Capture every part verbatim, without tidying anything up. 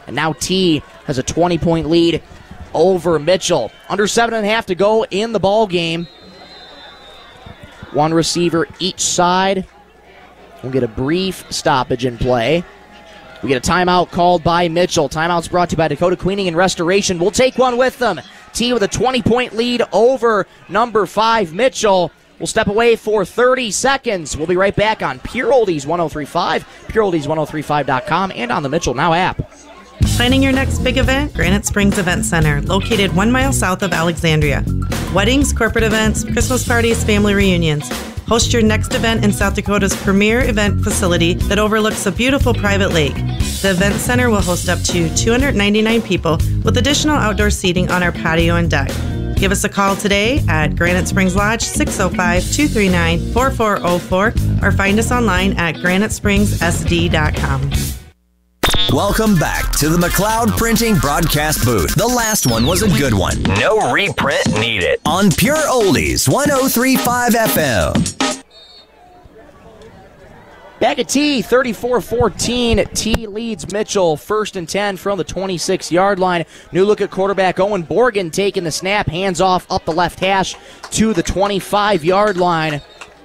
and now T has a twenty-point lead over Mitchell. Under seven and a half to go in the ball game. One receiver each side. We'll get a brief stoppage in play. We get a timeout called by Mitchell. Timeout's brought to you by Dakota Cleaning and Restoration. We'll take one with them. T with a twenty-point lead over number five, Mitchell. We'll step away for thirty seconds. We'll be right back on Pure Oldies one oh three point five, pure oldies one oh three five dot com, and on the Mitchell Now app. Planning your next big event? Granite Springs Event Center, located one mile south of Alexandria. Weddings, corporate events, Christmas parties, family reunions. Host your next event in South Dakota's premier event facility that overlooks a beautiful private lake. The Event Center will host up to two hundred ninety-nine people with additional outdoor seating on our patio and deck. Give us a call today at Granite Springs Lodge, six oh five, two three nine, four four oh four, or find us online at granite springs s d dot com. Welcome back to the McLeod Printing Broadcast Booth. The last one was a good one. No reprint needed. On Pure Oldies, one oh three point five F M. Back at T, thirty-four fourteen. T leads Mitchell first and ten from the twenty-six-yard line. New look at quarterback Owen Borgen taking the snap. Hands off up the left hash to the twenty-five-yard line.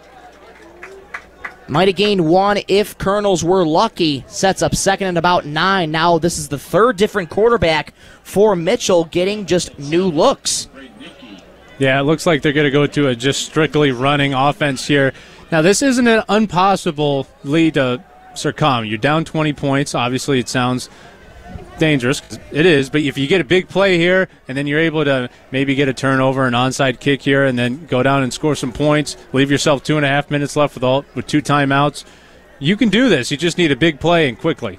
Might have gained one if Colonels were lucky. Sets up second and about nine. Now this is the third different quarterback for Mitchell getting just new looks. Yeah, it looks like they're going to go to a just strictly running offense here. Now, this isn't an impossible lead to succumb. You're down twenty points. Obviously, it sounds dangerous. It is, but if you get a big play here and then you're able to maybe get a turnover, an onside kick here, and then go down and score some points, leave yourself two and a half minutes left with, all, with two timeouts, you can do this. You just need a big play and quickly.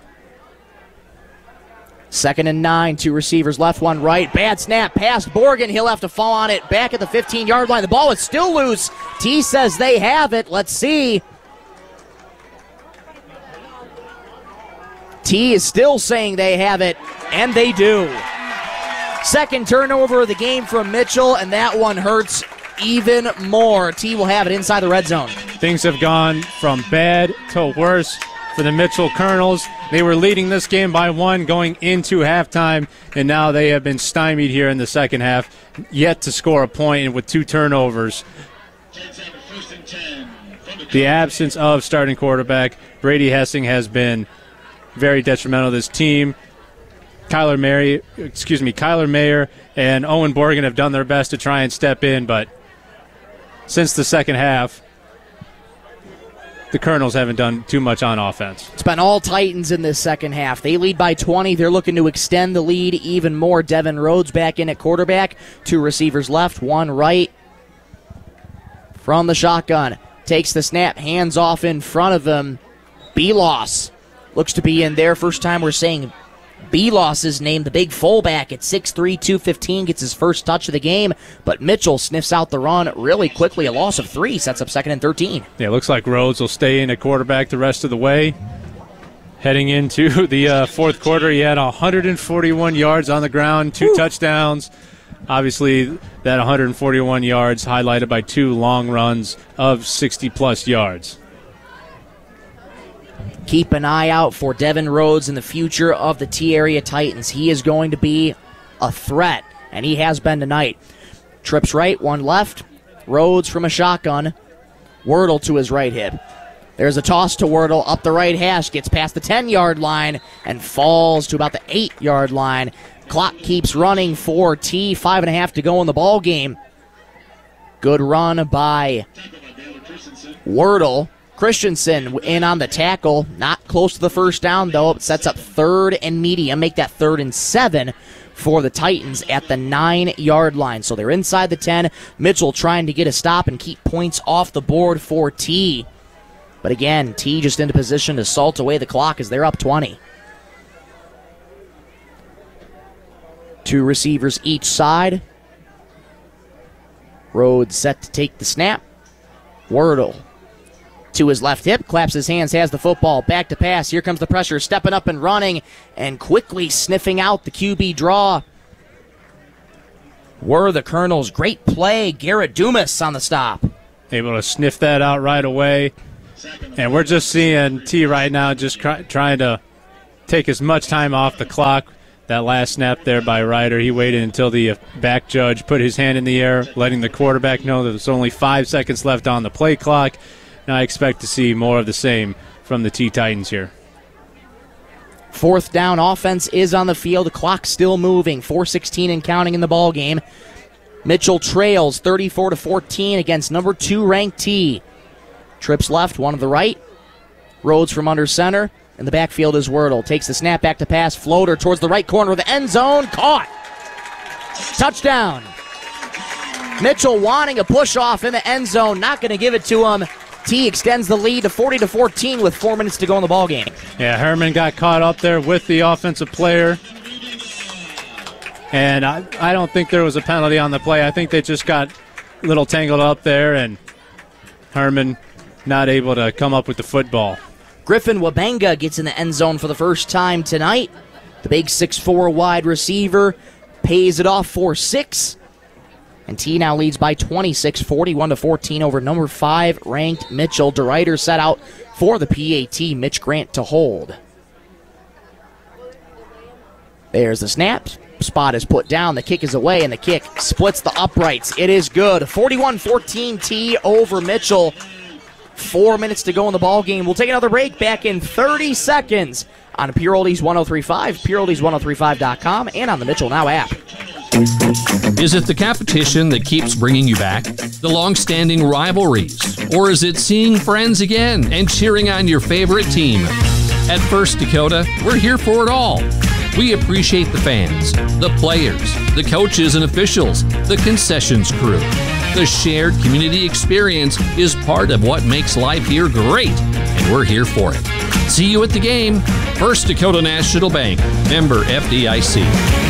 Second and nine, two receivers left, one right. Bad snap, past Borgen. He'll have to fall on it back at the fifteen-yard line. The ball is still loose. T says they have it. Let's see. T is still saying they have it, and they do. Second turnover of the game from Mitchell, and that one hurts even more. T will have it inside the red zone. Things have gone from bad to worse for the Mitchell Colonels. They were leading this game by one going into halftime, and now they have been stymied here in the second half, yet to score a point, and with two turnovers. The absence of starting quarterback Brady Hessing has been very detrimental to this team. Kyler Mary, excuse me, Kyler Mayer and Owen Borgen have done their best to try and step in, but since the second half, the Colonels haven't done too much on offense. It's been all Titans in this second half. They lead by twenty. They're looking to extend the lead even more. Devin Rhodes back in at quarterback. Two receivers left, one right. From the shotgun. Takes the snap, hands off in front of him. B-Loss looks to be in there. First time we're saying B-Loss is named the big fullback at six three, two fifteen, gets his first touch of the game, but Mitchell sniffs out the run really quickly. A loss of three sets up second and thirteen. Yeah, it looks like Rhodes will stay in at quarterback the rest of the way. Heading into the uh, fourth quarter, he had one hundred forty-one yards on the ground, two Woo. touchdowns. Obviously, that one hundred forty-one yards highlighted by two long runs of sixty-plus yards. Keep an eye out for Devin Rhodes in the future of the T-Area Titans. He is going to be a threat, and he has been tonight. Trips right, one left. Rhodes from a shotgun. Wordle to his right hip. There's a toss to Wordle up the right hash, gets past the ten-yard line, and falls to about the eight-yard line. Clock keeps running for T. Five and a half to go in the ball game. Good run by Wordle. Christensen in on the tackle. Not close to the first down, though. It sets up third and medium. Make that third and seven for the Titans at the nine-yard line. So they're inside the ten. Mitchell trying to get a stop and keep points off the board for T. But again, T just into position to salt away the clock as they're up twenty. Two receivers each side. Rhodes set to take the snap. Wordle to his left hip, claps his hands, has the football, back to pass. Here comes the pressure, stepping up and running, and quickly sniffing out the Q B draw were the Colonels. Great play, Garrett Dumas on the stop. Able to sniff that out right away. And we're just seeing T right now just try, trying to take as much time off the clock. That last snap there by Ryder, he waited until the back judge put his hand in the air, letting the quarterback know that there's only five seconds left on the play clock. And I expect to see more of the same from the T-Titans here. Fourth down offense is on the field. The clock still moving. four sixteen and counting in the ball game. Mitchell trails thirty-four to fourteen against number two ranked T. Trips left, one to the right. Rhodes from under center. In the backfield is Wordle. Takes the snap back to pass. Floater towards the right corner of the end zone. Caught. Touchdown. Mitchell wanting a push off in the end zone. Not going to give it to him. T extends the lead to forty to fourteen with four minutes to go in the ball game. Yeah, Herman got caught up there with the offensive player. And I, I don't think there was a penalty on the play. I think they just got a little tangled up there, and Herman not able to come up with the football. Griffin Wabenga gets in the end zone for the first time tonight. The big six foot four wide receiver pays it off for six. And T now leads by twenty-six, forty-one to fourteen over number five ranked Mitchell. DeRuyter set out for the P A T. Mitch Grant to hold. There's the snap. Spot is put down. The kick is away, and the kick splits the uprights. It is good. forty-one fourteen T over Mitchell. Four minutes to go in the ball game. We'll take another break. Back in thirty seconds on Pure Oldies ten thirty-five, pure oldies ten thirty-five dot com, and on the Mitchell Now app. Is it the competition that keeps bringing you back? The long-standing rivalries? Or is it seeing friends again and cheering on your favorite team? At First Dakota, we're here for it all. We appreciate the fans, the players, the coaches and officials, the concessions crew. The shared community experience is part of what makes life here great, and we're here for it. See you at the game. First Dakota National Bank, member F D I C.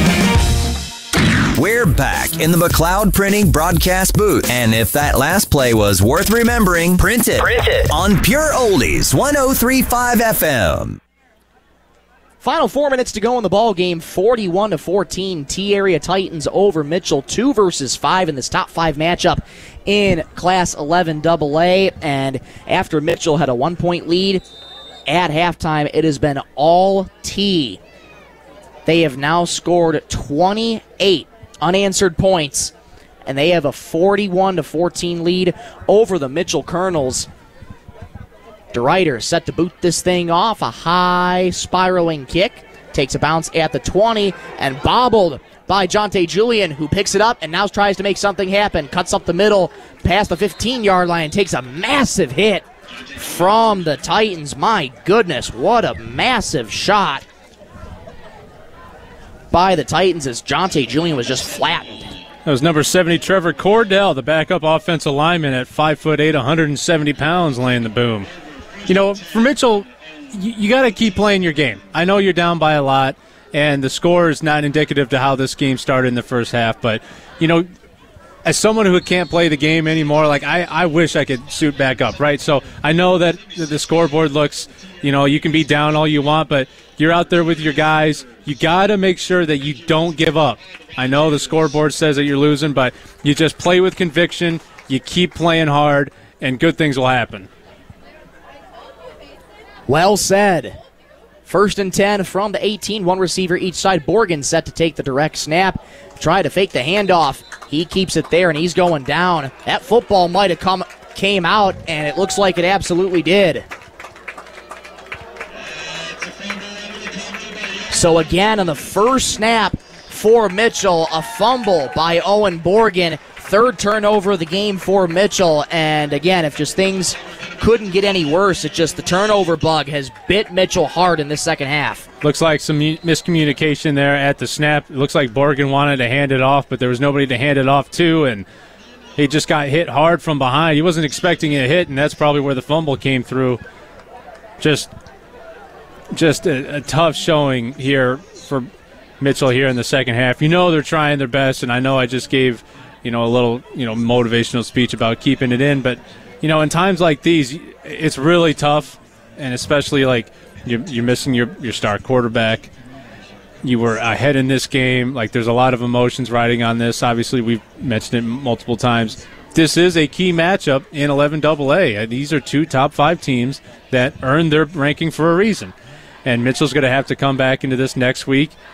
We're back in the McLeod Printing broadcast booth. And if that last play was worth remembering, print it, print it. on Pure Oldies ten thirty-five F M. Final four minutes to go in the ball game. forty-one to fourteen. T-Area Titans over Mitchell. Two versus five in this top five matchup in Class eleven double A. And after Mitchell had a one-point lead at halftime, it has been all T. They have now scored twenty-eight unanswered points, and they have a forty-one to fourteen lead over the Mitchell Colonels. DeRuyter set to boot this thing off. A high spiraling kick. Takes a bounce at the twenty and bobbled by Jonte Julian, who picks it up and now tries to make something happen. Cuts up the middle past the fifteen-yard line. Takes a massive hit from the Titans. My goodness, what a massive shot by the Titans as Jonte Julian was just flattened. That was number seventy, Trevor Cordell, the backup offensive lineman at five foot eight, one hundred seventy pounds, laying the boom. You know, for Mitchell, you, you got to keep playing your game. I know you're down by a lot, and the score is not indicative to how this game started in the first half, but, you know, as someone who can't play the game anymore, like, I, I wish I could suit back up, right? So I know that the scoreboard looks, you know, you can be down all you want, but you're out there with your guys. You got to make sure that you don't give up. I know the scoreboard says that you're losing, but you just play with conviction, you keep playing hard, and good things will happen. Well said. First and ten from the eighteen, one receiver each side. Borgen set to take the direct snap. Try to fake the handoff. He keeps it there, and he's going down. That football might have come came out, and it looks like it absolutely did. So again, on the first snap for Mitchell, a fumble by Owen Borgen. Third turnover of the game for Mitchell. And again, if just things couldn't get any worse, it's just the turnover bug has bit Mitchell hard in this second half. Looks like some miscommunication there at the snap. It looks like Borgen wanted to hand it off, but there was nobody to hand it off to, and he just got hit hard from behind. He wasn't expecting a hit, and that's probably where the fumble came through. Just, just a, a tough showing here for Mitchell here in the second half. You know they're trying their best, and I know I just gave – you know, a little, you know, motivational speech about keeping it in. But, you know, in times like these, it's really tough, and especially, like, you're, you're missing your, your star quarterback. You were ahead in this game. Like, there's a lot of emotions riding on this. Obviously, we've mentioned it multiple times. This is a key matchup in eleven double A. These are two top five teams that earned their ranking for a reason. and Mitchell's going to have to come back into this next week